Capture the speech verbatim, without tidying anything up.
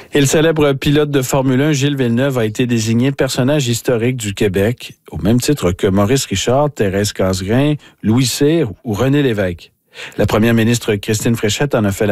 Et le célèbre pilote de Formule un, Gilles Villeneuve, a été désigné personnage historique du Québec, au même titre que Maurice Richard, Thérèse Casgrain, Louis Cyr ou René Lévesque. La première ministre Christine Fréchette en a fait